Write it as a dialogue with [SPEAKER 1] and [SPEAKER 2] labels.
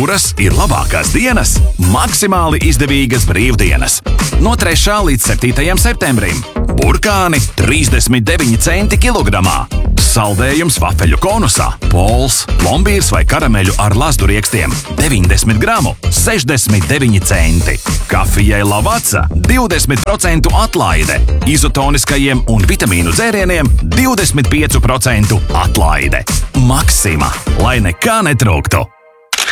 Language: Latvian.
[SPEAKER 1] Kuras ir labākās dienas? Maksimāli izdevīgas brīvdienas. No 3. līdz 7. septembrim. Burkāni 39 centi kilogramā. Saldējums vafeļu konusā. Pols, plombīrs vai karameļu ar lazdu riekstiem 90 gramu 69 centi. Kafijai Lavazza 20% atlaide. Izotoniskajiem un vitamīnu dzērieniem 25% atlaide. Maksima, lai nekā netrūktu.